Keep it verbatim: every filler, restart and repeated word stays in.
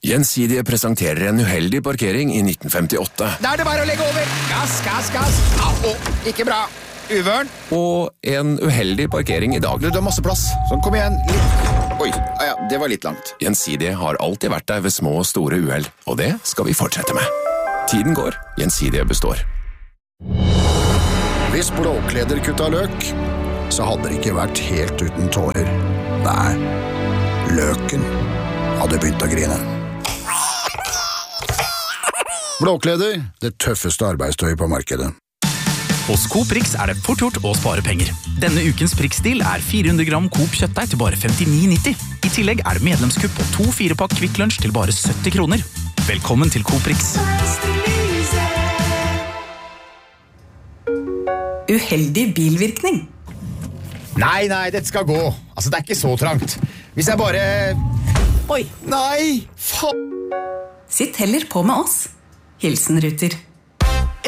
Gjensidige presenterer en uheldig parkering i nitten femtiåtte. Da er det bare å legge over. Gass, gass, gass. Au, ikke bra. Uvørn. Og en uheldig parkering i dag. Du, du har masse plass. Sånn, kom igjen. Litt. Oi, ah, ja, det var litt langt. Gjensidige har alltid vært der ved små og store uheld, og det skal vi fortsette med. Tiden går, Gjensidige består. Hvis Blåkleder kutta løk, så hadde det ikke vært helt uten tårer. Nei, løken hadde begynt å grine. Blåkleder, det tøffeste arbeidstøyet på markedet. Hos Coop Rix er det fort gjort å spare penger. Denne ukens Prix-stil er fire hundre gram Coop kjøttdeig til bare femtini nitti. I tillegg er det medlemskupp på to fire-pakk Kvikk Lunsj til bare sytti kroner. Velkommen til Coop Rix. Uheldig bilvirkning. Nei, nei, dette skal gå. Altså, det er ikke så trangt. Hvis jeg bare... Oi. Nei, faen. Sitt heller på med oss. Hilsen Ruter.